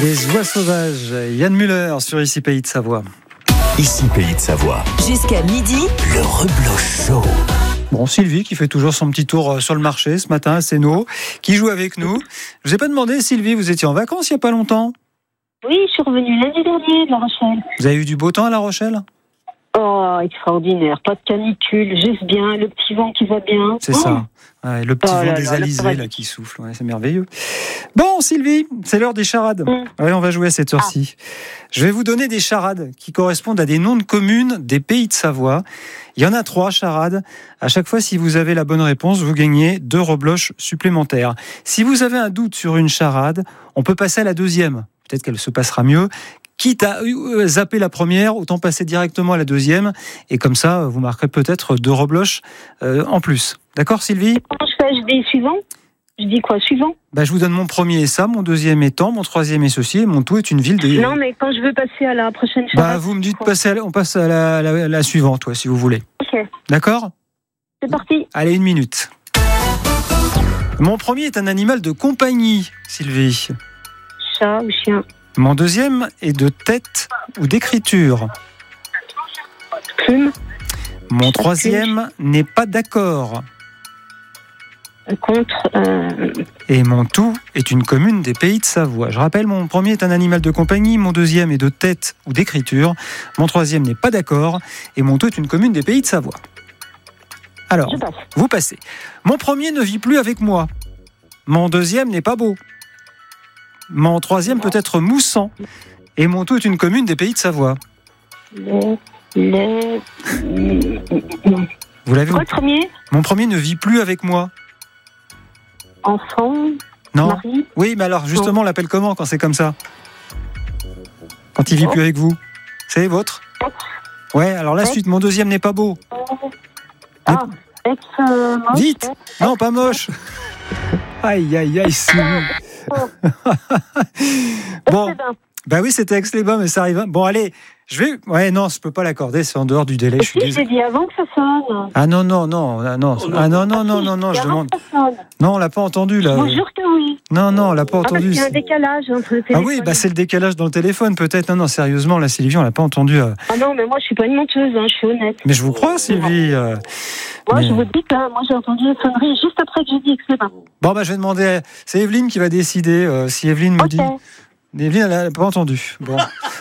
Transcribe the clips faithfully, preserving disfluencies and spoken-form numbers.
Les oies sauvages, Yann Müller sur Ici Pays de Savoie. Ici Pays de Savoie. Jusqu'à midi, le Rebloch Show. Bon, Sylvie qui fait toujours son petit tour sur le marché ce matin à Sénaux, qui joue avec nous. Je vous ai pas demandé, Sylvie, vous étiez en vacances il y a pas longtemps? Oui, je suis revenue lundi dernier de La Rochelle. Vous avez eu du beau temps à La Rochelle? Oh, extraordinaire. Pas de canicule, juste bien, le petit vent qui va bien. C'est oh. ça. Ouais, le petit oh vent là des là, alizés là, qui souffle. Ouais, c'est merveilleux. Bon, Sylvie, c'est l'heure des charades. Mm. Ouais, on va jouer à cette heure-ci. Ah. Je vais vous donner des charades qui correspondent à des noms de communes des Pays de Savoie. Il y en a trois charades. À chaque fois, si vous avez la bonne réponse, vous gagnez deux rebloches supplémentaires. Si vous avez un doute sur une charade, on peut passer à la deuxième. Peut-être qu'elle se passera mieux. Quitte à zapper la première, autant passer directement à la deuxième. Et comme ça, vous marquerez peut-être deux rebloches euh, en plus. D'accord, Sylvie? Comment je fais? Je dis suivant? Je dis quoi, suivant? Bah, je vous donne mon premier est ça, mon deuxième est tant, mon troisième est ceci, et mon tout est une ville des... Non, mais quand je veux passer à la prochaine charade... Bah, vous me dites, passer à la... on passe à la, la, la suivante, ouais, si vous voulez. Ok. D'accord? C'est parti. Allez, une minute. Mon premier est un animal de compagnie, Sylvie. Chat ou chien? Mon deuxième est de tête ou d'écriture. Plume. Mon troisième n'est pas d'accord. Contre. Euh... Et mon tout est une commune des Pays de Savoie. Je rappelle, mon premier est un animal de compagnie, mon deuxième est de tête ou d'écriture, mon troisième n'est pas d'accord, et mon tout est une commune des Pays de Savoie. Alors, Je passe. vous passez. Mon premier ne vit plus avec moi. Mon deuxième n'est pas beau. Mon troisième peut être moussant. Et mon tout est une commune des Pays de Savoie. Le... Le... Vous l'avez? Quoi, le premier? Mon premier ne vit plus avec moi. Enfant? Non. Mari? Oui, mais alors justement, on l'appelle comment quand c'est comme ça? Quand il vit plus avec vous? C'est votre? Ouais, alors la suite, mon deuxième n'est pas beau. Ah, ex euh, moche. Vite! Non, pas moche. Aïe, aïe, aïe, c'est... Bon, bah oui, c'était Aix-les-Bains, mais ça arrive. Bon, allez, je vais. Ouais, non, je peux pas l'accorder, c'est en dehors du délai. Je suis Si, désolé. j'ai dit avant que ça sonne. Ah non, non, non, ah non, ah non, non, non, non, non, je demande. Non, on l'a pas entendu là. Je vous jure que oui. Non, non, on l'a pas Ah, parce entendu. qu'il y a un décalage entre le téléphone. Ah oui, bah c'est le décalage dans le téléphone, peut-être. Non, non, sérieusement, là, Sylvie, on l'a pas entendu. euh. Ah non, mais moi, je suis pas une menteuse, hein, je suis honnête. Mais je vous crois, Sylvie. euh. Moi, Mais- je vous dis que hein, moi, j'ai entendu les sonneries juste après que j'ai dit Aix-les-Bains. Bon, bah je vais demander. à- C'est Evelyne qui va décider. euh, si Evelyne me Ok. dit. Evelyne, elle a pas entendu. Bon.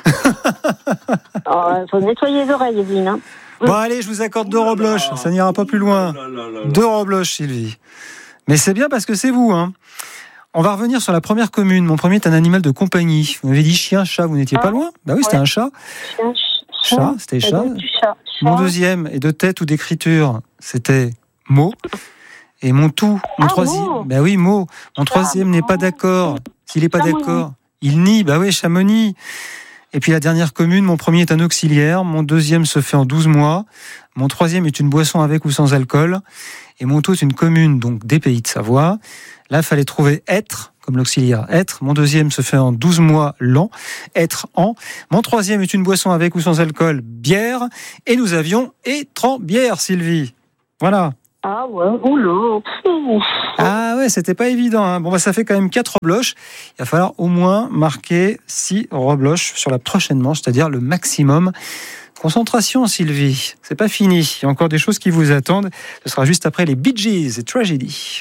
Il faut nettoyer les oreilles, Evelyne. Hein. Bon, allez, je vous accorde deux rebloches. Ça n'ira pas plus loin. Deux rebloches, Sylvie. Mais c'est bien parce que c'est vous, hein. On va revenir sur la première commune. Mon premier est un animal de compagnie. Vous m'avez dit chien, chat, vous n'étiez Ah, pas loin? Bah oui, c'était ouais. un chat. Chien, ch- Chat, c'était Et chat. donc, du chat. Mon Chat. deuxième est de tête ou d'écriture, c'était mot. Et mon tout, mon Ah, troisième, mot. bah oui, mot. Mon troisième n'est pas d'accord. S'il n'est pas Chamonix. d'accord, il nie. Bah oui, Chamonix. Et puis la dernière commune, mon premier est un auxiliaire, mon deuxième se fait en douze mois, mon troisième est une boisson avec ou sans alcool, et mon tout est une commune, donc des Pays de Savoie. Là, il fallait trouver être, comme l'auxiliaire être. Mon deuxième se fait en douze mois, l'an, être en. Mon troisième est une boisson avec ou sans alcool, bière. Et nous avions étrembière, Sylvie. Voilà. Ah ouais, oh là. Ouf. Ah ouais, c'était pas évident, hein. Bon, bah, ça fait quand même quatre rebloches. Il va falloir au moins marquer six rebloches sur la prochaine manche, c'est-à-dire le maximum. Concentration, Sylvie. C'est pas fini. Il y a encore des choses qui vous attendent. Ce sera juste après les Bee Gees et Tragedy.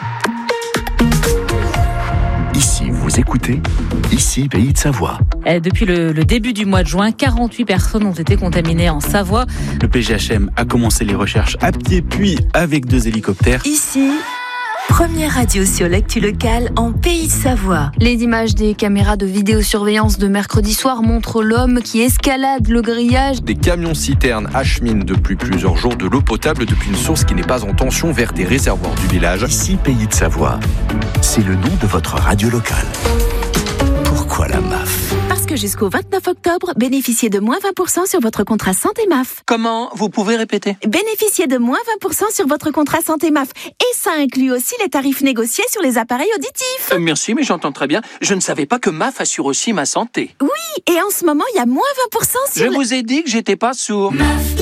Ici, vous écoutez Ici Pays de Savoie. Eh, Depuis le, le début du mois de juin, quarante-huit personnes ont été contaminées en Savoie. Le P G H M a commencé les recherches à pied, puis avec deux hélicoptères. ici, première radio sur l'actu locale en Pays de Savoie. Les images des caméras de vidéosurveillance de mercredi soir montrent l'homme qui escalade le grillage. Des camions-citernes acheminent depuis plusieurs jours de l'eau potable depuis une source qui n'est pas en tension vers des réservoirs du village. Ici Pays de Savoie. C'est le nom de votre radio locale. Pourquoi la M A F? Parce que jusqu'au vingt-neuf octobre, bénéficiez de moins vingt pour cent sur votre contrat santé M A F. Comment? Vous pouvez répéter? Bénéficiez de moins vingt pour cent sur votre contrat santé M A F. Et ça inclut aussi les tarifs négociés sur les appareils auditifs. Euh, merci, mais j'entends très bien. Je ne savais pas que M A F assure aussi ma santé. Et en ce moment, il y a moins vingt pour cent sur Je les... vous ai dit que j'étais pas sourd.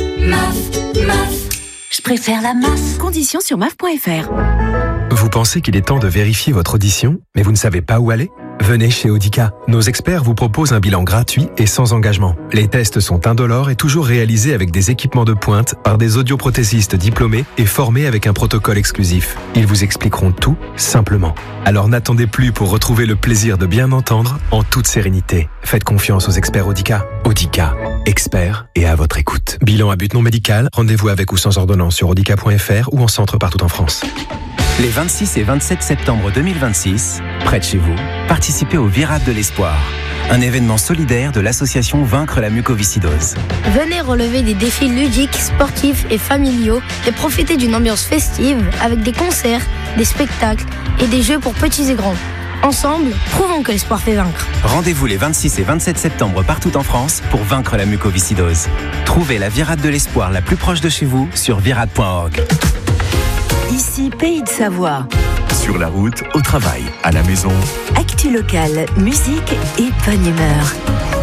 Je préfère la M A F. Conditions sur M A F point F R. Vous pensez qu'il est temps de vérifier votre audition, mais vous ne savez pas où aller ? Venez chez Audica. Nos experts vous proposent un bilan gratuit et sans engagement. Les tests sont indolores et toujours réalisés avec des équipements de pointe par des audioprothésistes diplômés et formés avec un protocole exclusif. Ils vous expliqueront tout simplement. Alors n'attendez plus pour retrouver le plaisir de bien entendre en toute sérénité. Faites confiance aux experts Audica. Audica, experts et à votre écoute. Bilan à but non médical, rendez-vous avec ou sans ordonnance sur audica point f r ou en centre partout en France. Les vingt-six et vingt-sept septembre deux mille vingt-six, près de chez vous, participez au Virade de l'Espoir, un événement solidaire de l'association Vaincre la mucoviscidose. Venez relever des défis ludiques, sportifs et familiaux et profiter d'une ambiance festive avec des concerts, des spectacles et des jeux pour petits et grands. Ensemble, prouvons que l'espoir fait vaincre. Rendez-vous les vingt-six et vingt-sept septembre partout en France pour vaincre la mucoviscidose. Trouvez la Virade de l'Espoir la plus proche de chez vous sur virade point org. Ici Pays de Savoie. Sur la route, au travail, à la maison. Actu locale, musique et bonne humeur.